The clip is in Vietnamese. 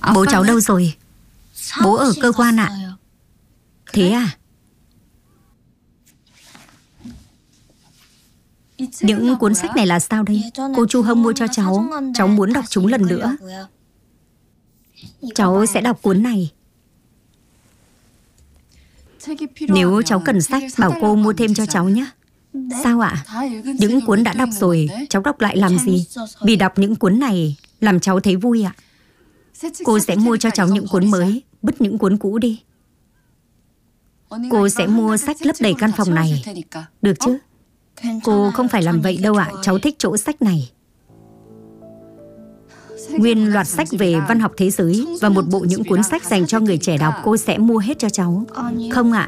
Bố cháu đâu rồi? Bố ở cơ quan ạ. Thế à? Những cuốn sách này là sao đây? Cô Chu Hông mua cho cháu. Cháu muốn đọc chúng lần nữa. Cháu sẽ đọc cuốn này. Nếu cháu cần sách, bảo cô mua thêm cho cháu nhé. Sao ạ? Những cuốn đã đọc rồi, cháu đọc lại làm gì? Vì đọc những cuốn này làm cháu thấy vui ạ. Cô sẽ mua cho cháu những cuốn mới, vứt những cuốn cũ đi. Cô sẽ mua sách lấp đầy căn phòng này. Được chứ? Cô không phải làm vậy đâu ạ. Cháu thích chỗ sách này. Nguyên loạt sách về văn học thế giới và một bộ những cuốn sách dành cho người trẻ đọc cô sẽ mua hết cho cháu. Không ạ.